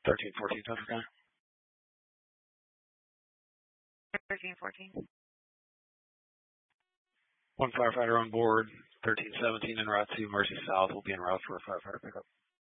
1314 Thunder County. 1314. One firefighter on board. 1317 en route to Mercy South will be en route for a firefighter pickup.